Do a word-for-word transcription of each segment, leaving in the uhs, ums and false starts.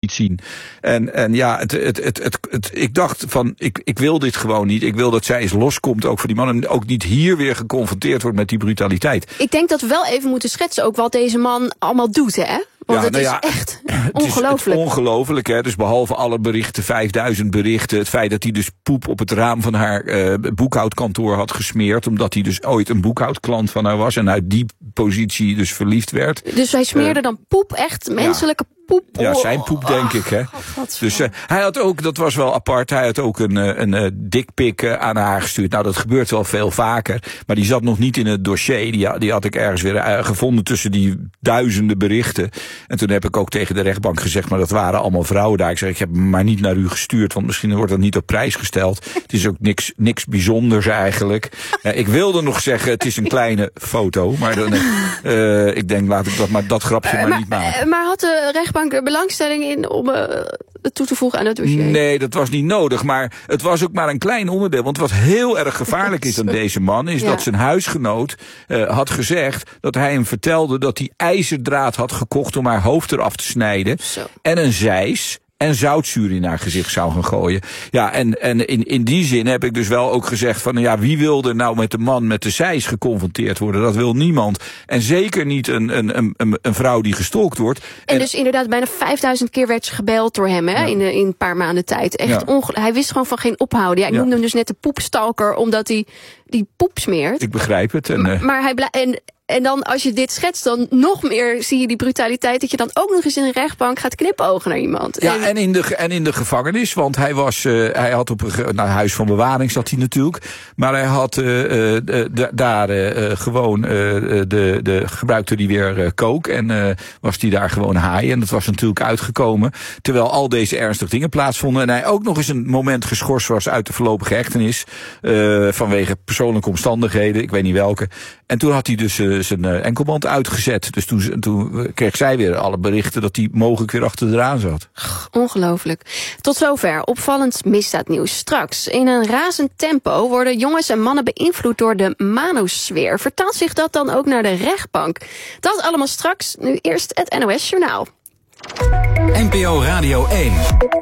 niet zien. En, en ja, het, het, het, het, het, ik dacht van, ik, ik wil dit gewoon niet. Ik wil dat zij eens loskomt ook voor die man. En ook niet hier weer geconfronteerd wordt met die brutaliteit. Ik denk dat we wel even moeten schetsen ook wat deze man allemaal doet, hè? Want ja, het nou is ja, echt ongelooflijk. Het is ongelooflijk, hè. Dus behalve alle berichten, vijfduizend berichten. Het feit dat hij dus poep op het raam van haar uh, boekhoudkantoor had gesmeerd. Omdat hij dus ooit een boekhoudklant van haar was. En uit die positie dus verliefd werd. Dus hij smeerde uh, dan poep, echt menselijke ja. poep? Ja, zijn poep, denk ik, hè. Dus uh, hij had ook, dat was wel apart, hij had ook een, een, een dikpik uh, aan haar gestuurd. Nou, dat gebeurt wel veel vaker. Maar die zat nog niet in het dossier. Die, die had ik ergens weer uh, gevonden tussen die duizenden berichten. En toen heb ik ook tegen de rechtbank gezegd, maar dat waren allemaal vrouwen daar. Ik zeg, ik heb hem maar niet naar u gestuurd, want misschien wordt dat niet op prijs gesteld. Het is ook niks, niks bijzonders eigenlijk. Uh, ik wilde nog zeggen, het is een kleine foto. Maar dan, uh, ik denk, laat ik dat, maar dat grapje uh, maar, maar niet maken. Maar had de rechtbank er belangstelling in om uh, het toe te voegen aan het dossier? Nee, dat was niet nodig. Maar het was ook maar een klein onderdeel. Want wat heel erg gevaarlijk is aan deze man, is ja. dat zijn huisgenoot uh, had gezegd dat hij hem vertelde dat hij ijzerdraad had gekocht om haar hoofd eraf te snijden. Zo. En een zeis. En zoutzuur in haar gezicht zou gaan gooien. Ja, en, en in, in die zin heb ik dus wel ook gezegd van, ja, wie wilde nou met de man met de zeis geconfronteerd worden? Dat wil niemand. En zeker niet een, een, een, een vrouw die gestalkt wordt. En, en dus inderdaad bijna vijfduizend keer werd ze gebeld door hem, hè, ja. in, in een paar maanden tijd. Echt ja. onge- hij wist gewoon van geen ophouden. Ja, ik ja. noemde hem dus net de poepstalker, omdat hij die poep smeert. Ik begrijp het. En, uh... Maar hij blij- en En dan als je dit schetst, dan nog meer zie je die brutaliteit, dat je dan ook nog eens in een rechtbank gaat knipogen naar iemand. Ja, en, en, in, de, en in de gevangenis, want hij was, uh, hij had op een nou, huis van bewaring zat hij natuurlijk, maar hij had uh, uh, d- daar uh, gewoon, uh, de, de, gebruikte hij weer uh, coke en uh, was hij daar gewoon high. En dat was natuurlijk uitgekomen, terwijl al deze ernstige dingen plaatsvonden. En hij ook nog eens een moment geschorst was uit de voorlopige hechtenis, uh, vanwege persoonlijke omstandigheden, ik weet niet welke. En toen had hij dus uh, zijn uh, enkelband uitgezet. Dus toen, toen kreeg zij weer alle berichten dat hij mogelijk weer achter de raam zat. Ongelooflijk. Tot zover opvallend misdaadnieuws. Straks, in een razend tempo worden jongens en mannen beïnvloed door de manosfeer. Vertaalt zich dat dan ook naar de rechtbank? Dat allemaal straks. Nu eerst het N O S Journaal. N P O Radio één.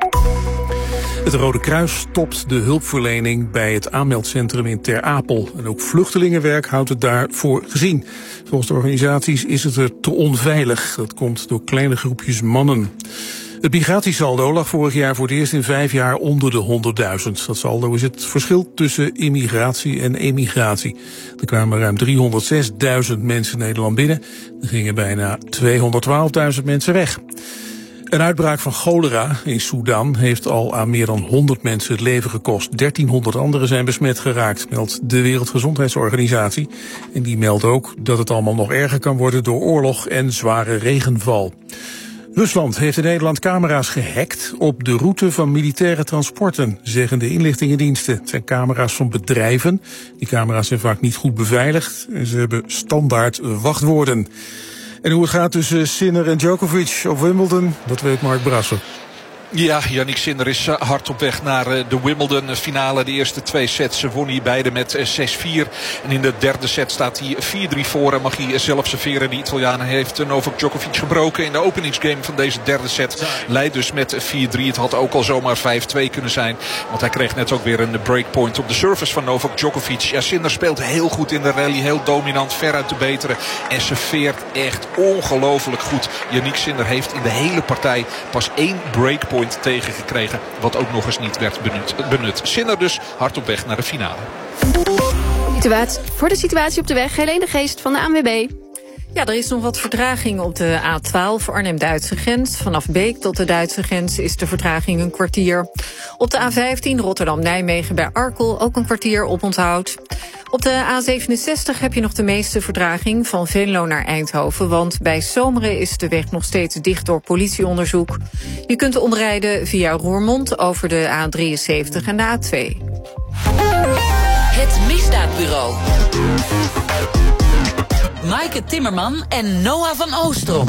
Het Rode Kruis stopt de hulpverlening bij het aanmeldcentrum in Ter Apel. En ook vluchtelingenwerk houdt het daarvoor gezien. Volgens de organisaties is het er te onveilig. Dat komt door kleine groepjes mannen. Het migratiesaldo lag vorig jaar voor het eerst in vijf jaar onder de honderdduizend. Dat saldo is het verschil tussen immigratie en emigratie. Er kwamen ruim driehonderdzesduizend mensen Nederland binnen. Er gingen bijna tweehonderdtwaalfduizend mensen weg. Een uitbraak van cholera in Sudan heeft al aan meer dan honderd mensen het leven gekost. dertienhonderd anderen zijn besmet geraakt, meldt de Wereldgezondheidsorganisatie. En die meldt ook dat het allemaal nog erger kan worden door oorlog en zware regenval. Rusland heeft in Nederland camera's gehackt op de route van militaire transporten, zeggen de inlichtingendiensten. Het zijn camera's van bedrijven. Die camera's zijn vaak niet goed beveiligd en ze hebben standaard wachtwoorden. En hoe het gaat tussen Sinner en Djokovic op Wimbledon, dat weet Mark Brasser. Ja, Yannick Sinner is hard op weg naar de Wimbledon finale. De eerste twee sets won hij beide met zes vier. En in de derde set staat hij vier drie voor en mag hij zelf serveren. De Italiaan heeft Novak Djokovic gebroken in de openingsgame van deze derde set. Leidt dus met vier drie. Het had ook al zomaar vijf twee kunnen zijn. Want hij kreeg net ook weer een breakpoint op de service van Novak Djokovic. Ja, Sinner speelt heel goed in de rally. Heel dominant, veruit te beteren. En serveert echt ongelooflijk goed. Yannick Sinner heeft in de hele partij pas één breakpoint tegengekregen, wat ook nog eens niet werd benut. benut. Sinner dus hard op weg naar de finale. Situatie, voor de situatie op de weg, Helene de Geest van de A N W B. Ja, er is nog wat vertraging op de A twaalf Arnhem-Duitse grens. Vanaf Beek tot de Duitse grens is de vertraging een kwartier. Op de A vijftien Rotterdam-Nijmegen bij Arkel ook een kwartier oponthoud. Op de A zevenenzestig heb je nog de meeste vertraging van Venlo naar Eindhoven, want bij Zomeren is de weg nog steeds dicht door politieonderzoek. Je kunt omrijden via Roermond over de A drieënzeventig en de A twee. Het Misdaadbureau. Maaike Timmerman en Noah van Oostrom.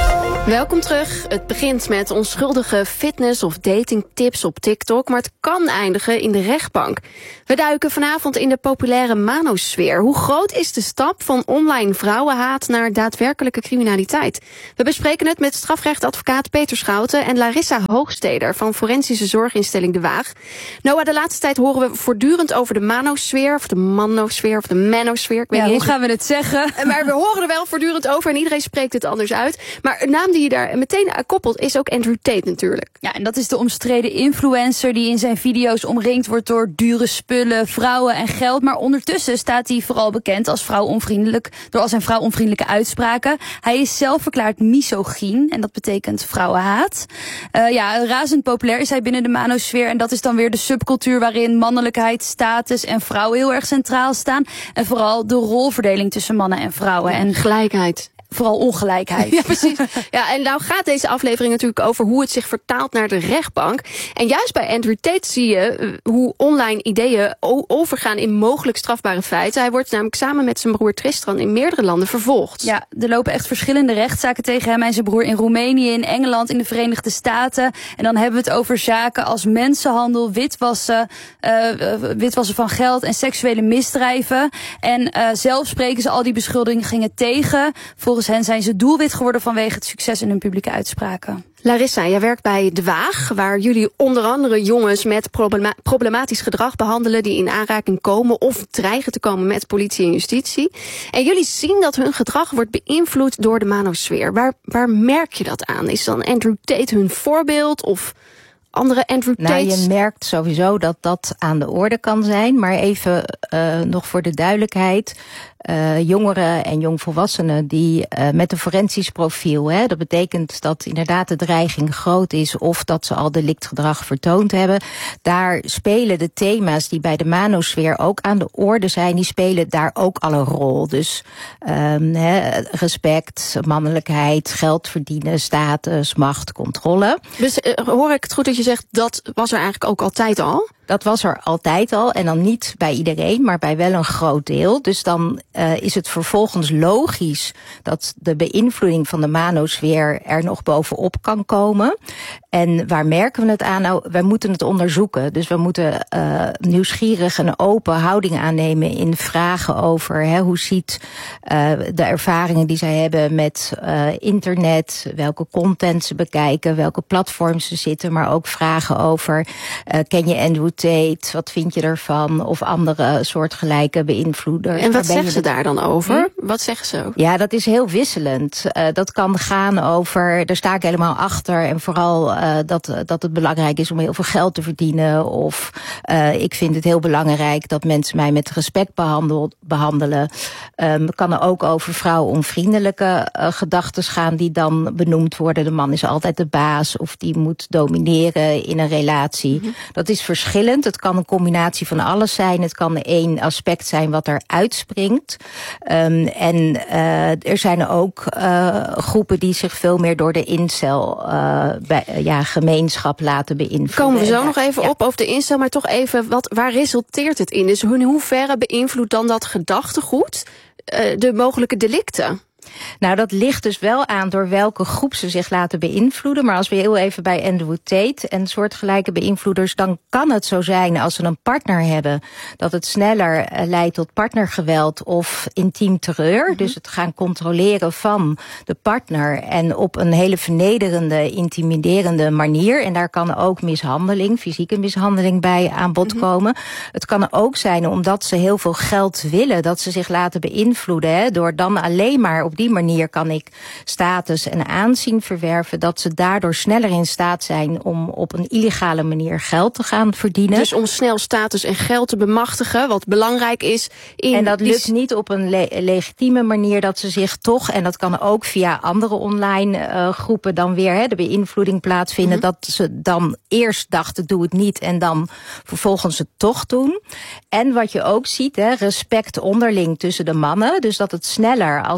Welkom terug. Het begint met onschuldige fitness- of datingtips op TikTok, maar het kan eindigen in de rechtbank. We duiken vanavond in de populaire manosfeer. Hoe groot is de stap van online vrouwenhaat naar daadwerkelijke criminaliteit? We bespreken het met strafrechtadvocaat Peter Schouten en Larissa Hoogsteder van forensische zorginstelling De Waag. Noah, de laatste tijd horen we voortdurend over de manosfeer, of de manosfeer, of de manosfeer. Ik weet ja, niet hoe gaan we het zeggen? Maar we horen er wel voortdurend over en iedereen spreekt het anders uit. Maar een naam die je daar meteen aan koppelt is ook Andrew Tate natuurlijk. Ja, en dat is de omstreden influencer die in zijn video's omringd wordt door dure spullen, vrouwen en geld. Maar ondertussen staat hij vooral bekend als vrouwonvriendelijk, door al zijn vrouwonvriendelijke uitspraken. Hij is zelf verklaard misogyn en dat betekent vrouwenhaat. Uh, ja, razend populair is hij binnen de manosfeer en dat is dan weer de subcultuur waarin mannelijkheid, status en vrouwen heel erg centraal staan. En vooral de rolverdeling tussen mannen en vrouwen. Ja, en gelijkheid. Vooral ongelijkheid. Ja, precies. Ja, en nou gaat deze aflevering natuurlijk over hoe het zich vertaalt naar de rechtbank. En juist bij Andrew Tate zie je uh, hoe online ideeën overgaan in mogelijk strafbare feiten. Hij wordt namelijk samen met zijn broer Tristan in meerdere landen vervolgd. Ja, er lopen echt verschillende rechtszaken tegen hem en zijn broer in Roemenië, in Engeland, in de Verenigde Staten. En dan hebben we het over zaken als mensenhandel, witwassen, uh, witwassen van geld en seksuele misdrijven. En uh, zelf spreken ze al die beschuldigingen tegen. Volgens hen zijn ze doelwit geworden vanwege het succes in hun publieke uitspraken. Larissa, jij werkt bij De Waag, waar jullie onder andere jongens met problema- problematisch gedrag behandelen die in aanraking komen of dreigen te komen met politie en justitie. En jullie zien dat hun gedrag wordt beïnvloed door de manosfeer. Waar, waar merk je dat aan? Is dan Andrew Tate hun voorbeeld of andere Andrew Tates? Nou, je merkt sowieso dat dat aan de orde kan zijn. Maar even uh, nog voor de duidelijkheid. Uh, jongeren en jongvolwassenen die uh, met een forensisch profiel, hè, dat betekent dat inderdaad de dreiging groot is of dat ze al delictgedrag vertoond hebben. Daar spelen de thema's die bij de manosfeer ook aan de orde zijn, die spelen daar ook al een rol. Dus um, hè, respect, mannelijkheid, geld verdienen, status, macht, controle. Dus uh, hoor ik het goed dat je zegt, dat was er eigenlijk ook altijd al? Dat was er altijd al en dan niet bij iedereen, maar bij wel een groot deel. Dus dan uh, is het vervolgens logisch dat de beïnvloeding van de manosfeer er nog bovenop kan komen. En waar merken we het aan? Nou, wij moeten het onderzoeken. Dus we moeten uh, nieuwsgierig en open houding aannemen in vragen over hè, hoe ziet uh, de ervaringen die zij hebben met uh, internet, welke content ze bekijken, welke platforms ze zitten, maar ook vragen over uh, ken je Andrew Tate, wat vind je ervan? Of andere soortgelijke beïnvloeders. En wat zeggen ze daar dan over? Hm? Wat zeggen ze ook? Ja, dat is heel wisselend. Uh, dat kan gaan over, daar sta ik helemaal achter. En vooral uh, dat, dat het belangrijk is om heel veel geld te verdienen. Of uh, ik vind het heel belangrijk dat mensen mij met respect behandel, behandelen. Um, het kan er ook over vrouwonvriendelijke uh, gedachten gaan die dan benoemd worden. De man is altijd de baas of die moet domineren in een relatie. Mm-hmm. Dat is verschillend. Het kan een combinatie van alles zijn. Het kan één aspect zijn wat er uitspringt. Um, en uh, er zijn ook uh, groepen die zich veel meer door de incel uh, bij, uh, ja, gemeenschap laten beïnvloeden. Komen we zo nog even ja. op over de incel, maar toch even, wat, waar resulteert het in? Dus in hoeverre beïnvloedt dan dat gedachtegoed uh, de mogelijke delicten? Nou, dat ligt dus wel aan door welke groep ze zich laten beïnvloeden. Maar als we heel even bij Andrew Tate en soortgelijke beïnvloeders, dan kan het zo zijn als ze een partner hebben, dat het sneller uh, leidt tot partnergeweld of intiem terreur. Mm-hmm. Dus het gaan controleren van de partner en op een hele vernederende, intimiderende manier. En daar kan ook mishandeling, fysieke mishandeling bij aan bod mm-hmm. komen. Het kan ook zijn omdat ze heel veel geld willen, dat ze zich laten beïnvloeden, hè, door dan alleen maar op die manier kan ik status en aanzien verwerven, dat ze daardoor sneller in staat zijn om op een illegale manier geld te gaan verdienen. Dus om snel status en geld te bemachtigen, wat belangrijk is. In en dat lukt niet op een le- legitieme manier, dat ze zich toch, en dat kan ook via andere online uh, groepen dan weer hè, de beïnvloeding plaatsvinden, mm-hmm. dat ze dan eerst dachten doe het niet en dan vervolgens het toch doen. En wat je ook ziet, hè, respect onderling tussen de mannen, dus dat het sneller als zij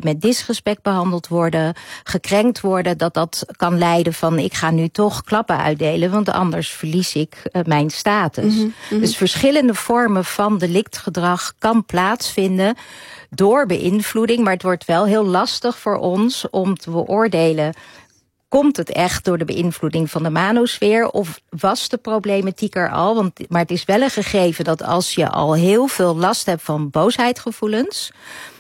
met disrespect behandeld worden, gekrenkt worden, dat dat kan leiden van ik ga nu toch klappen uitdelen, want anders verlies ik uh, mijn status. Mm-hmm, mm-hmm. Dus verschillende vormen van delictgedrag kan plaatsvinden door beïnvloeding, maar het wordt wel heel lastig voor ons om te beoordelen, komt het echt door de beïnvloeding van de manosfeer of was de problematiek er al? Want, maar het is wel een gegeven dat als je al heel veel last hebt van boosheidgevoelens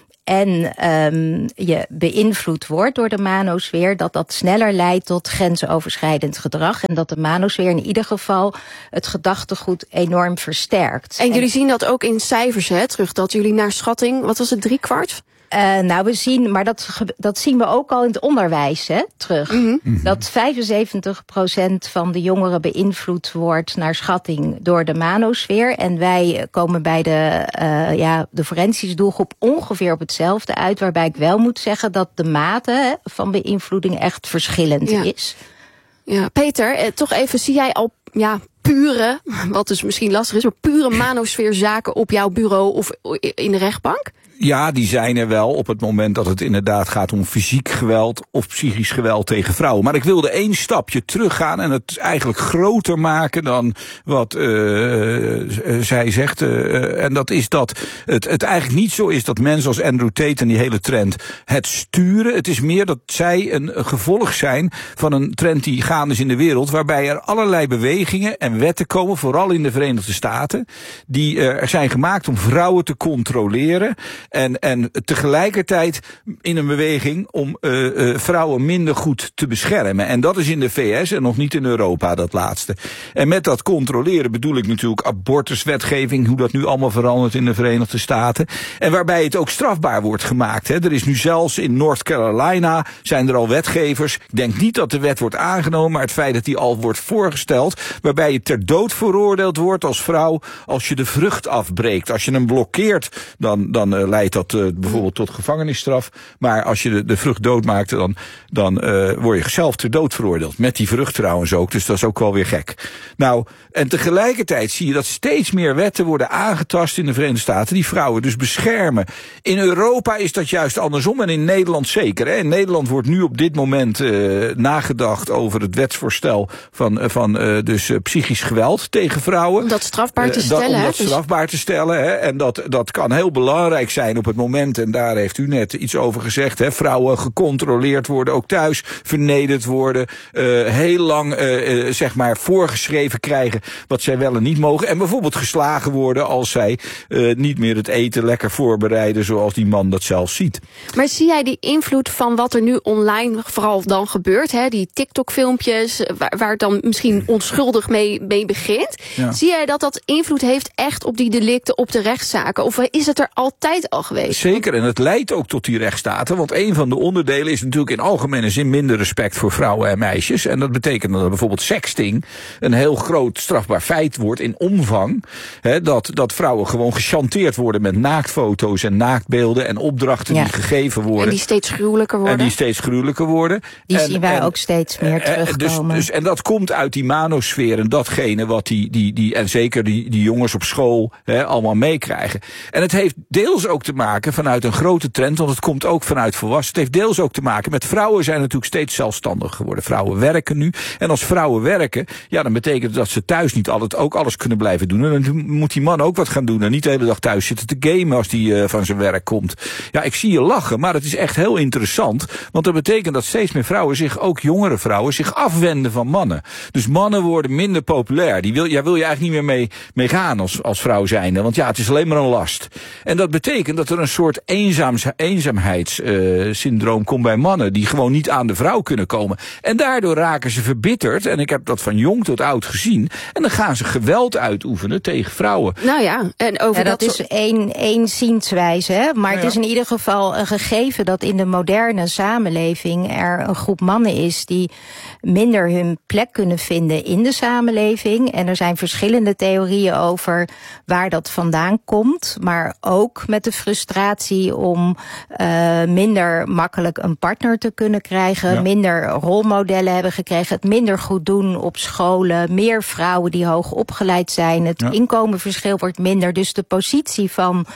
en um, je beïnvloed wordt door de manosfeer, dat dat sneller leidt tot grensoverschrijdend gedrag en dat de manosfeer in ieder geval het gedachtegoed enorm versterkt. En jullie en, zien dat ook in cijfers, hè, terug, dat jullie naar schatting, wat was het, drie kwart? Uh, nou, we zien, maar dat, dat zien we ook al in het onderwijs, hè, terug. Mm-hmm. Dat vijfenzeventig procent van de jongeren beïnvloed wordt naar schatting door de manosfeer. En wij komen bij de, uh, ja, de forensische doelgroep ongeveer op hetzelfde uit. Waarbij ik wel moet zeggen dat de mate van beïnvloeding echt verschillend ja. is. Ja, Peter, eh, toch even, zie jij al, ja, pure, wat dus misschien lastig is, maar pure manosfeerzaken op jouw bureau of in de rechtbank? Ja, die zijn er wel op het moment dat het inderdaad gaat om fysiek geweld of psychisch geweld tegen vrouwen. Maar ik wilde één stapje teruggaan en het eigenlijk groter maken dan wat uh, zij zegt. Uh, en dat is dat het, het eigenlijk niet zo is dat mensen als Andrew Tate en die hele trend het sturen. Het is meer dat zij een gevolg zijn van een trend die gaande is in de wereld, waarbij er allerlei bewegingen en wetten komen, vooral in de Verenigde Staten, die uh, er zijn gemaakt om vrouwen te controleren. En, en tegelijkertijd in een beweging om uh, uh, vrouwen minder goed te beschermen. En dat is in de V S en nog niet in Europa, dat laatste. En met dat controleren bedoel ik natuurlijk abortuswetgeving, hoe dat nu allemaal verandert in de Verenigde Staten. En waarbij het ook strafbaar wordt gemaakt. Hè. Er is nu zelfs in North Carolina zijn er al wetgevers. Ik denk niet dat de wet wordt aangenomen, maar het feit dat die al wordt voorgesteld, waarbij je ter dood veroordeeld wordt als vrouw als je de vrucht afbreekt. Als je hem blokkeert, dan, dan uh, leidt dat uh, bijvoorbeeld tot gevangenisstraf. Maar als je de, de vrucht doodmaakt, dan, dan uh, word je zelf ter dood veroordeeld. Met die vrucht trouwens ook, dus dat is ook wel weer gek. Nou, en tegelijkertijd zie je dat steeds meer wetten worden aangetast in de Verenigde Staten die vrouwen dus beschermen. In Europa is dat juist andersom en in Nederland zeker. Hè. In Nederland wordt nu op dit moment uh, nagedacht over het wetsvoorstel van, uh, van uh, dus uh, psychisch geweld tegen vrouwen. Om dat strafbaar te stellen. Uh, dat, om hè? dat dus... strafbaar te stellen. Hè. En dat, dat kan heel belangrijk zijn op het moment, en daar heeft u net iets over gezegd, hè, vrouwen gecontroleerd worden, ook thuis vernederd worden, uh, heel lang uh, uh, zeg maar voorgeschreven krijgen wat zij wel en niet mogen. En bijvoorbeeld geslagen worden als zij uh, niet meer het eten lekker voorbereiden zoals die man dat zelf ziet. Maar zie jij die invloed van wat er nu online vooral dan gebeurt, hè, die TikTok-filmpjes, waar, waar het dan misschien onschuldig mee, mee begint. Ja. Zie jij dat dat invloed heeft echt op die delicten, op de rechtszaken? Of is het er altijd al geweest? Zeker, en het leidt ook tot die rechtsstaten, want een van de onderdelen is natuurlijk in algemene zin minder respect voor vrouwen en meisjes. En dat betekent dat bijvoorbeeld sexting een heel groot strafbaar feit wordt in omvang. Hè, dat, dat vrouwen gewoon gechanteerd worden met naaktfoto's en naaktbeelden en opdrachten ja. die gegeven worden. En die steeds gruwelijker worden. En die steeds gruwelijker worden. Die en, zien wij en, ook steeds meer en, terugkomen. Dus, dus, en dat komt uit die manosfeer en datgene wat die, die, die en zeker die, die jongens op school hè, allemaal meekrijgen. En het heeft deels ook te maken vanuit een grote trend, want het komt ook vanuit volwassenen. Het heeft deels ook te maken met vrouwen zijn natuurlijk steeds zelfstandig geworden. Vrouwen werken nu. En als vrouwen werken, ja, dan betekent het dat ze thuis niet altijd ook alles kunnen blijven doen. En dan moet die man ook wat gaan doen en niet de hele dag thuis zitten te gamen als die uh, van zijn werk komt. Ja, ik zie je lachen, maar het is echt heel interessant, want dat betekent dat steeds meer vrouwen zich, ook jongere vrouwen, zich afwenden van mannen. Dus mannen worden minder populair. Die wil, jij wil je eigenlijk niet meer mee, mee gaan als, als vrouw zijnde, want ja, het is alleen maar een last. En dat betekent dat er een soort eenzaams, eenzaamheidssyndroom uh, komt bij mannen, die gewoon niet aan de vrouw kunnen komen. En daardoor raken ze verbitterd, en ik heb dat van jong tot oud gezien, en dan gaan ze geweld uitoefenen tegen vrouwen. Nou ja, en over ja, dat, dat is één, één zienswijze, hè? Maar ja, het is in ieder geval een gegeven dat in de moderne samenleving er een groep mannen is die minder hun plek kunnen vinden in de samenleving. En er zijn verschillende theorieën over waar dat vandaan komt, maar ook met de frustratie om uh, minder makkelijk een partner te kunnen krijgen, ja. minder rolmodellen hebben gekregen, het minder goed doen op scholen, meer vrouwen die hoog opgeleid zijn, het ja. inkomenverschil wordt minder, dus de positie van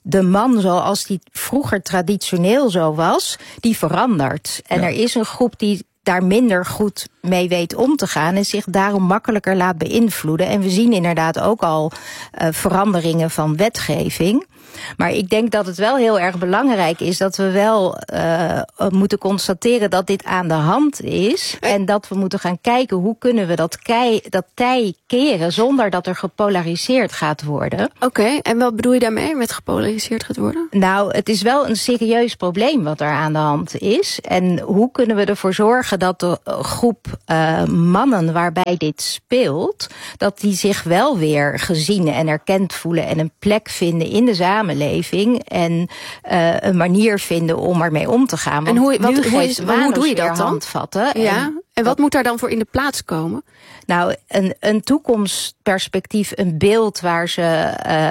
de man zoals die vroeger traditioneel zo was, die verandert. En ja. er is een groep die daar minder goed mee weet om te gaan en zich daarom makkelijker laat beïnvloeden. En we zien inderdaad ook al uh, veranderingen van wetgeving. Maar ik denk dat het wel heel erg belangrijk is dat we wel uh, moeten constateren dat dit aan de hand is. En dat we moeten gaan kijken hoe kunnen we dat, kei, dat tij keren zonder dat er gepolariseerd gaat worden. Oké, okay, en wat bedoel je daarmee met gepolariseerd gaat worden? Nou, het is wel een serieus probleem wat er aan de hand is. En hoe kunnen we ervoor zorgen dat de uh, groep uh, mannen waarbij dit speelt, dat die zich wel weer gezien en erkend voelen en een plek vinden in de samenleving en uh, een manier vinden om ermee om te gaan. Want en hoe, wat, nu hoe, is, hoe doe je dat dan? Handvatten. Ja. En, en wat moet daar dan voor in de plaats komen? Nou, een, een toekomstperspectief, een beeld waar ze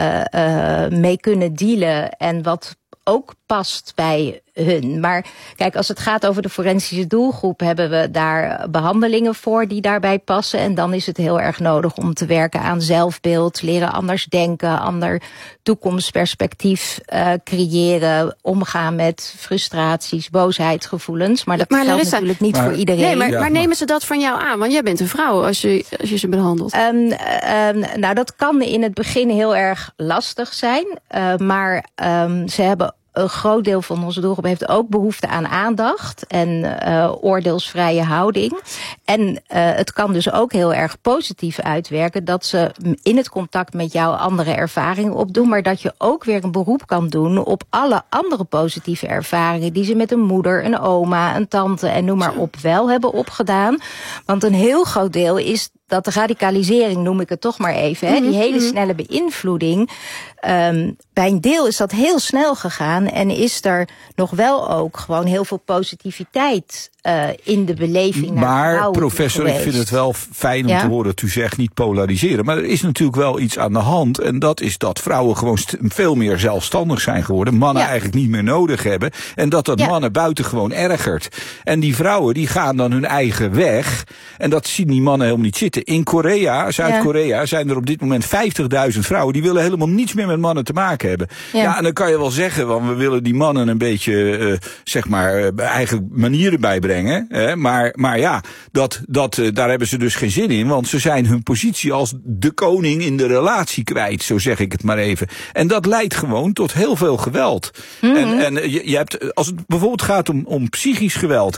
uh, uh, mee kunnen dealen en wat ook past bij hun. Maar kijk, als het gaat over de forensische doelgroep, hebben we daar behandelingen voor die daarbij passen. En dan is het heel erg nodig om te werken aan zelfbeeld, leren anders denken, ander toekomstperspectief uh, creëren, omgaan met frustraties, boosheidsgevoelens. Maar dat maar geldt Larissa, natuurlijk niet maar, voor iedereen. Nee, maar, ja, maar nemen ze dat van jou aan? Want jij bent een vrouw als je, als je ze behandelt. Um, um, nou, dat kan in het begin heel erg lastig zijn. Uh, maar um, ze hebben een groot deel van onze doelgroep heeft ook behoefte aan aandacht en uh, oordeelsvrije houding. En uh, het kan dus ook heel erg positief uitwerken dat ze in het contact met jou andere ervaringen opdoen, maar dat je ook weer een beroep kan doen op alle andere positieve ervaringen die ze met een moeder, een oma, een tante en noem maar op wel hebben opgedaan. Want een heel groot deel is dat de radicalisering, noem ik het toch maar even, hè, die hele snelle beïnvloeding. Um, bij een deel is dat heel snel gegaan en is er nog wel ook gewoon heel veel positiviteit uh, in de beleving naar Maar vrouwen professor, geweest. Ik vind het wel fijn om ja? te horen dat u zegt niet polariseren. Maar er is natuurlijk wel iets aan de hand. En dat is dat vrouwen gewoon veel meer zelfstandig zijn geworden. Mannen ja. eigenlijk niet meer nodig hebben. En dat dat ja. mannen buitengewoon ergert. En die vrouwen die gaan dan hun eigen weg. En dat zien die mannen helemaal niet zitten. In Korea, Zuid-Korea, ja. zijn er op dit moment vijftigduizend vrouwen. Die willen helemaal niets meer met mannen te maken hebben. Ja, ja en dan kan je wel zeggen, want we willen die mannen een beetje, uh, zeg maar, uh, eigen manieren bijbrengen. Hè? Maar, maar ja, dat, dat, uh, daar hebben ze dus geen zin in. Want ze zijn hun positie als de koning in de relatie kwijt, zo zeg ik het maar even. En dat leidt gewoon tot heel veel geweld. Mm-hmm. En, en je, je hebt, als het bijvoorbeeld gaat om, om psychisch geweld.